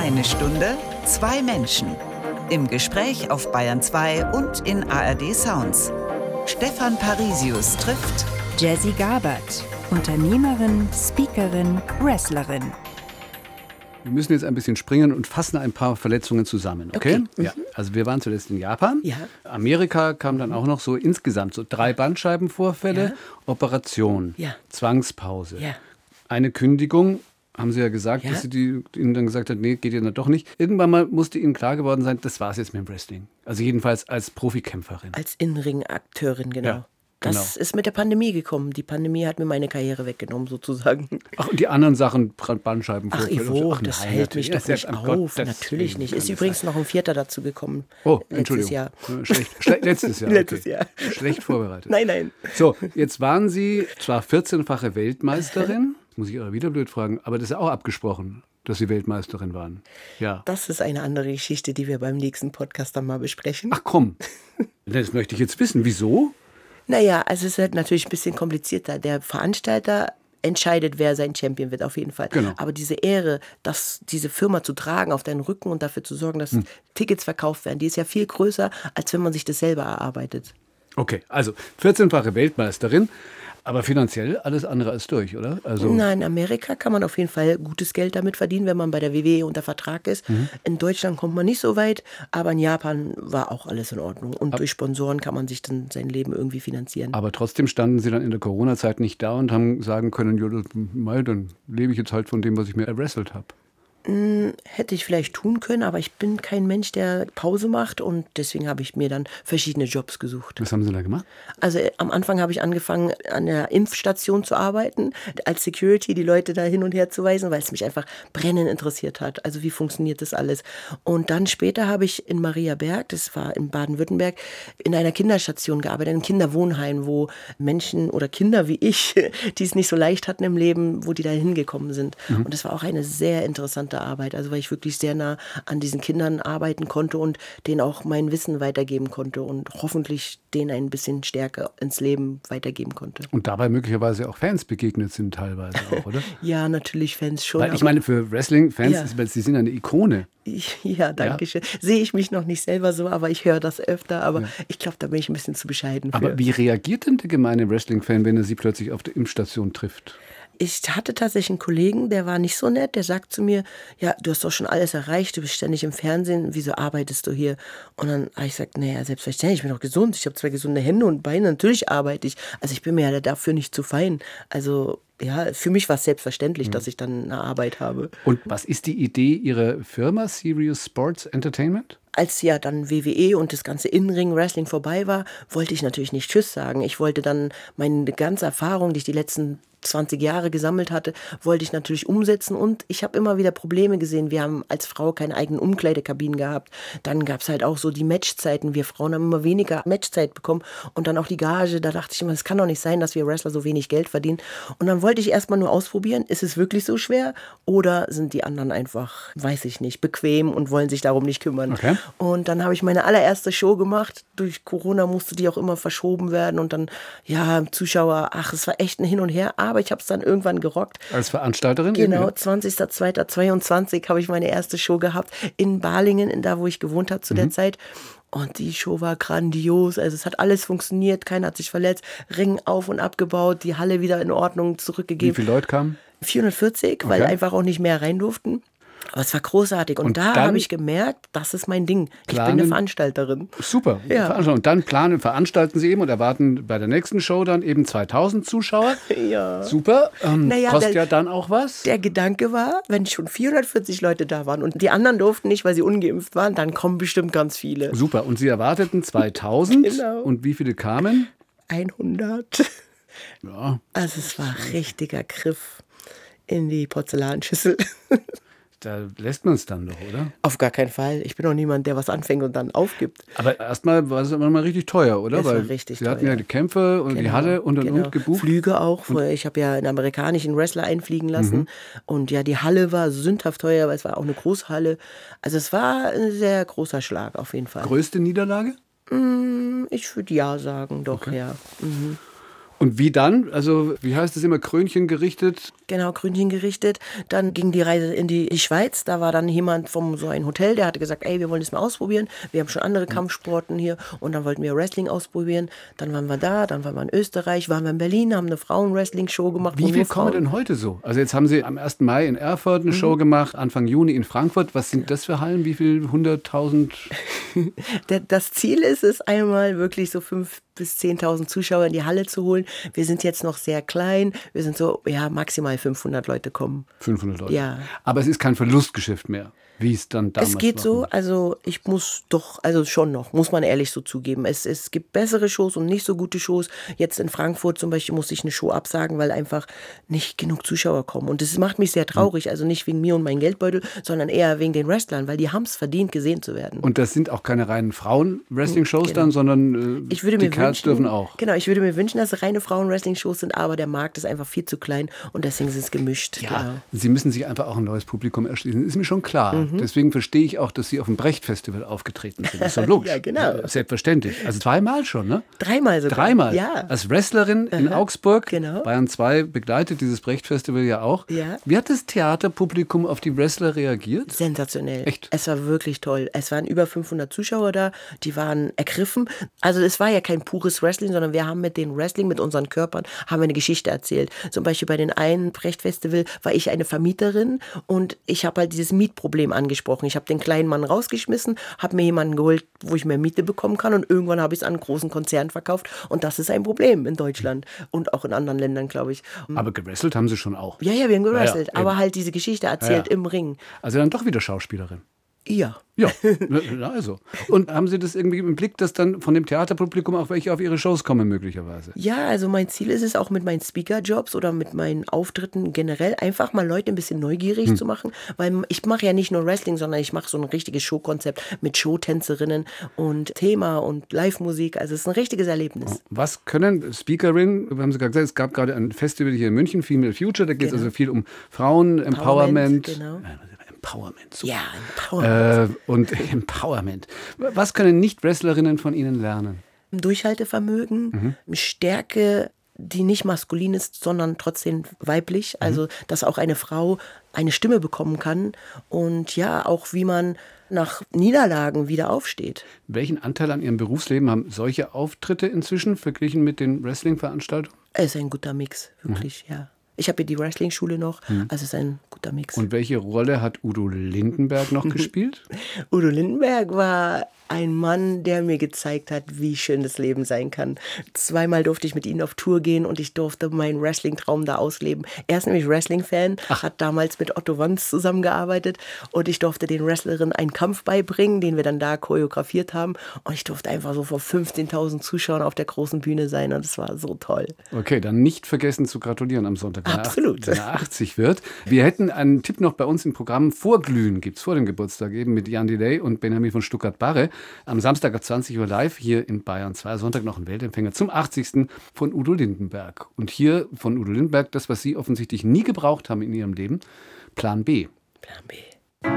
Eine Stunde, zwei Menschen. Im Gespräch auf Bayern 2 und in ARD Sounds. Stefan Parisius trifft Jazzy Gabert, Unternehmerin, Speakerin, Wrestlerin. Wir müssen jetzt ein bisschen springen und fassen ein paar Verletzungen zusammen, okay? Ja. Also wir waren zuletzt in Japan. Ja. Amerika kam dann auch noch so insgesamt so 3 Bandscheibenvorfälle, Ja. Operation, Ja. Zwangspause, Ja. eine Kündigung. Haben Sie ja gesagt, Ja. dass sie ihnen dann gesagt hat, nee, geht ja doch nicht. Irgendwann mal musste ihnen klar geworden sein, das war es jetzt mit dem Wrestling. Also jedenfalls als Profikämpferin. Als Innenring-Akteurin, genau. Ja, Das ist mit der Pandemie gekommen. Die Pandemie hat mir meine Karriere weggenommen, sozusagen. Ach, und die anderen Sachen, Bandscheibenvorfälle. Ach, Ivo, Ach, das nein, hält mich doch natürlich. nicht Um Gottes auf. Natürlich Willen nicht. kann Ist das übrigens sein. noch ein 4. dazu gekommen. Oh, Letztes Entschuldigung. Jahr. Letztes Jahr. Letztes Okay. Jahr. Schlecht vorbereitet. Nein. So, jetzt waren Sie zwar 14-fache Weltmeisterin, muss ich aber wieder blöd fragen, aber das ist auch abgesprochen, dass Sie Weltmeisterin waren. Ja. Das ist eine andere Geschichte, die wir beim nächsten Podcast dann mal besprechen. Ach komm, das möchte ich jetzt wissen. Wieso? Naja, also es ist halt natürlich ein bisschen komplizierter. Der Veranstalter entscheidet, wer sein Champion wird, auf jeden Fall. Genau. Aber diese Ehre, diese Firma zu tragen auf deinen Rücken und dafür zu sorgen, dass Tickets verkauft werden, die ist ja viel größer, als wenn man sich das selber erarbeitet. Okay, also 14-fache Weltmeisterin, aber finanziell alles andere als durch, oder? Also Nein, in Amerika kann man auf jeden Fall gutes Geld damit verdienen, wenn man bei der WWE unter Vertrag ist. In Deutschland kommt man nicht so weit, aber in Japan war auch alles in Ordnung. Und durch Sponsoren kann man sich dann sein Leben irgendwie finanzieren. aber trotzdem standen Sie dann in der Corona-Zeit nicht da und haben sagen können, ja, dann lebe ich jetzt halt von dem, was ich mir erwrestelt habe. Hätte ich vielleicht tun können, aber ich bin kein Mensch, der Pause macht und deswegen habe ich mir dann verschiedene Jobs gesucht. Was haben Sie da gemacht? Also am Anfang habe ich angefangen, an der Impfstation zu arbeiten, als Security die Leute da hin und her zu weisen, weil es mich einfach brennend interessiert hat. Also wie funktioniert das alles? Und dann später habe ich in Mariaberg, das war in Baden-Württemberg, in einer Kinderstation gearbeitet, in einem Kinderwohnheim, wo Menschen oder Kinder wie ich, die es nicht so leicht hatten im Leben, wo die da hingekommen sind. Und das war auch eine sehr interessante Arbeit, also weil ich wirklich sehr nah an diesen Kindern arbeiten konnte und denen auch mein Wissen weitergeben konnte und hoffentlich denen ein bisschen Stärke ins Leben weitergeben konnte. Und dabei möglicherweise auch Fans begegnet sind teilweise auch, oder? Ja, natürlich Fans schon. Weil ich meine, für Wrestling-Fans, Ja. Sie sind eine Ikone. Ja, danke schön. Sehe ich mich noch nicht selber so, aber ich höre das öfter. Aber ich glaube, da bin ich ein bisschen zu bescheiden für. Aber wie reagiert denn der gemeine Wrestling-Fan, wenn er Sie plötzlich auf der Impfstation trifft? Ich hatte tatsächlich einen Kollegen, der war nicht so nett, der sagt zu mir, ja, du hast doch schon alles erreicht, du bist ständig im Fernsehen, wieso arbeitest du hier? Und dann habe ich gesagt, naja, selbstverständlich, ich bin doch gesund, ich habe 2 gesunde Hände und Beine, natürlich arbeite ich. Also ich bin mir ja dafür nicht zu fein. Also ja, für mich war es selbstverständlich, dass ich dann eine Arbeit habe. Und was ist die Idee Ihrer Firma, Serious Sports Entertainment? Als ja dann WWE und das ganze Innenring-Wrestling vorbei war, wollte ich natürlich nicht Tschüss sagen. Ich wollte dann meine ganze Erfahrung, die ich die letzten 20 Jahre gesammelt hatte, wollte ich natürlich umsetzen und ich habe immer wieder Probleme gesehen. Wir haben als Frau keine eigenen Umkleidekabinen gehabt. Dann gab es halt auch so die Matchzeiten. Wir Frauen haben immer weniger Matchzeit bekommen und dann auch die Gage. Da dachte ich immer, es kann doch nicht sein, dass wir Wrestler so wenig Geld verdienen. Und dann wollte ich erstmal nur ausprobieren, ist es wirklich so schwer oder sind die anderen einfach, weiß ich nicht, bequem und wollen sich darum nicht kümmern. Okay. Und dann habe ich meine allererste Show gemacht. Durch Corona musste die auch immer verschoben werden und dann, ja, Zuschauer, es war echt ein Hin und Her, aber ich habe es dann irgendwann gerockt. Als Veranstalterin? Genau, eben? 20.02.22 habe ich meine erste Show gehabt in Balingen, da wo ich gewohnt habe zu der Zeit. Und die Show war grandios, also es hat alles funktioniert, keiner hat sich verletzt, Ring auf- und abgebaut, die Halle wieder in Ordnung Wie zurückgegeben. viele Leute kamen? 440, weil Okay. einfach auch nicht mehr rein durften. Aber es war großartig. Und Und da dann habe ich gemerkt, das ist mein Ding. Ich bin planen- eine Veranstalterin. Super. Ja. Veranstaltung. Und dann veranstalten Sie eben und erwarten bei der nächsten Show dann eben 2000 Zuschauer. Ja. Super. Naja, kostet der- ja dann auch was. Der Gedanke war, wenn schon 440 Leute da waren und die anderen durften nicht, weil sie ungeimpft waren, dann kommen bestimmt ganz viele. Super. Und Sie erwarteten 2000. Genau. Und wie viele kamen? 100. Ja, Also es war richtiger Griff in die Porzellanschüssel. da lässt man es dann doch, oder? Auf gar keinen Fall. Ich bin auch niemand, der was anfängt und dann aufgibt. Aber erstmal war es immer mal richtig teuer, oder? Es war richtig Sie hatten teuer. ja die Kämpfe und die Genau, Halle und genau. gebucht. Flüge auch. Ich habe ja einen amerikanischen Wrestler einfliegen lassen. Und ja, die Halle war sündhaft teuer, weil es war auch eine Großhalle. Also es war ein sehr großer Schlag auf jeden Fall. Größte Niederlage? Ich würde ja sagen, doch, Okay. ja. Und wie dann? Also, wie heißt es immer, Krönchen gerichtet? Genau, Krönchen gerichtet. Dann ging die Reise in die Schweiz. Da war dann jemand vom so ein Hotel, der hatte gesagt, ey, wir wollen das mal ausprobieren. Wir haben schon andere Kampfsporten hier und dann wollten wir Wrestling ausprobieren. Dann waren wir da, dann waren wir in Österreich, waren wir in Berlin, haben eine Frauen-Wrestling-Show gemacht. Wie viel kommen denn heute so? Also jetzt haben Sie am 1. Mai in Erfurt eine Show gemacht, Anfang Juni in Frankfurt. Was sind das für Hallen? Wie viel? 100.000? Das Ziel ist es, einmal wirklich so 5.000 bis 10.000 Zuschauer in die Halle zu holen. Wir sind jetzt noch sehr klein. Wir sind so, ja, maximal 500 Leute kommen. 500 Leute? Ja. Aber es ist kein Verlustgeschäft mehr, wie es dann damals war. Es geht so, also ich muss doch, also schon noch, muss man ehrlich so zugeben. Es gibt bessere Shows und nicht so gute Shows. Jetzt in Frankfurt zum Beispiel musste ich eine Show absagen, weil einfach nicht genug Zuschauer kommen. Und das macht mich sehr traurig. Also nicht wegen mir und meinem Geldbeutel, sondern eher wegen den Wrestlern, weil die haben es verdient, gesehen zu werden. Und das sind auch keine reinen Frauen-Wrestling-Shows dann, sondern ich würde die mir Kerls dürfen auch. Genau, ich würde mir wünschen, dass es reine Frauen-Wrestling-Shows sind, aber der Markt ist einfach viel zu klein und deswegen sind es gemischt. Ja, genau. Sie müssen sich einfach auch ein neues Publikum erschließen. Ist mir schon klar. Deswegen verstehe ich auch, dass Sie auf dem Brecht-Festival aufgetreten sind. Das ist doch logisch. Ja, genau. Selbstverständlich. Also 2-mal schon, ne? 3-mal sogar. 3-mal. Ja. Als Wrestlerin in Augsburg. Genau. Bayern 2 begleitet dieses Brecht-Festival ja auch. Ja. Wie hat das Theaterpublikum auf die Wrestler reagiert? Sensationell. Echt? Es war wirklich toll. Es waren über 500 Zuschauer da, die waren ergriffen. Also es war ja kein pures Wrestling, sondern wir haben mit den Wrestling, mit unseren Körpern, haben wir eine Geschichte erzählt. Zum Beispiel bei den einen Brecht-Festival war ich eine Vermieterin und ich habe halt dieses Mietproblem angesprochen. Ich habe den kleinen Mann rausgeschmissen, habe mir jemanden geholt, wo ich mehr Miete bekommen kann und irgendwann habe ich es an einen großen Konzern verkauft und das ist ein Problem in Deutschland und auch in anderen Ländern, glaube ich. Aber gewrestelt haben Sie schon auch. Ja, wir haben gewrestelt, Ja, aber halt diese Geschichte erzählt Ja. im Ring. Also dann doch wieder Schauspielerin. Ja. Ja, also. Und haben Sie das irgendwie im Blick, dass dann von dem Theaterpublikum auch welche auf Ihre Shows kommen möglicherweise? Ja, also mein Ziel ist es auch mit meinen Speaker-Jobs oder mit meinen Auftritten generell einfach mal Leute ein bisschen neugierig zu machen, weil ich mache ja nicht nur Wrestling, sondern ich mache so ein richtiges Showkonzept mit Showtänzerinnen und Thema und Live-Musik, also es ist ein richtiges Erlebnis. Was können Speakerinnen, wir haben Sie gerade gesagt, es gab gerade ein Festival hier in München, Female Future, da geht es also viel um Frauen, Empowerment. Genau. Empowerment, super. Ja, Empowerment. Und Empowerment. Was können Nicht-Wrestlerinnen von Ihnen lernen? Durchhaltevermögen, Stärke, die nicht maskulin ist, sondern trotzdem weiblich. Also, dass auch eine Frau eine Stimme bekommen kann und ja, auch wie man nach Niederlagen wieder aufsteht. Welchen Anteil an Ihrem Berufsleben haben solche Auftritte inzwischen verglichen mit den Wrestling-Veranstaltungen? Es ist ein guter Mix, wirklich, ja. Ich habe hier die Wrestling-Schule noch, also es ist ein guter Mix. Und welche Rolle hat Udo Lindenberg noch gespielt? Udo Lindenberg war ein Mann, der mir gezeigt hat, wie schön das Leben sein kann. 2-mal durfte ich mit ihm auf Tour gehen und ich durfte meinen Wrestling-Traum da ausleben. Er ist nämlich Wrestling-Fan, hat damals mit Otto Wanz zusammengearbeitet und ich durfte den Wrestlerinnen einen Kampf beibringen, den wir dann da choreografiert haben und ich durfte einfach so vor 15.000 Zuschauern auf der großen Bühne sein und es war so toll. Okay, dann nicht vergessen zu gratulieren am Sonntag, Absolut. wenn er 80 wird. Wir hätten einen Tipp noch bei uns im Programm. Vorglühen gibt es vor dem Geburtstag eben mit Jan Delay und Benjamin von Stuttgart-Barre. Am Samstag ab 20 Uhr live hier in Bayern 2. Sonntag noch ein Weltempfänger zum 80. von Udo Lindenberg. Und hier von Udo Lindenberg das, was Sie offensichtlich nie gebraucht haben in Ihrem Leben, Plan B. Plan B.